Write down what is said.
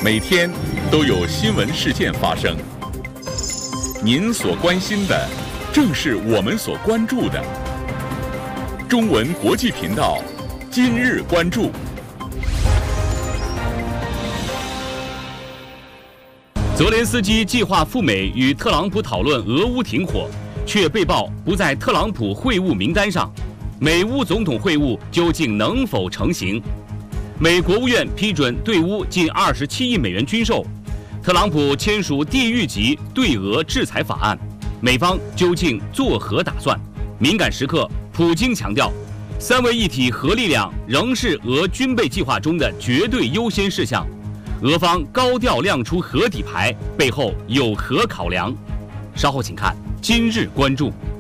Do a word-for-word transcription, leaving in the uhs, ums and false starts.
每天都有新闻事件发生。您所关心的，正是我们所关注的。中文国际频道，今日关注。 泽连斯基计划赴美与特朗普讨论俄乌停火，却被曝不在特朗普会晤名单上。美乌总统会晤究竟能否成行？美国务院批准对乌近二十七亿美元军售，特朗普签署地狱级对俄制裁法案，美方究竟作何打算？敏感时刻，普京强调，三位一体核力量仍是俄军备计划中的绝对优先事项。俄方高调亮出核底牌，背后有何考量？稍后请看今日关注。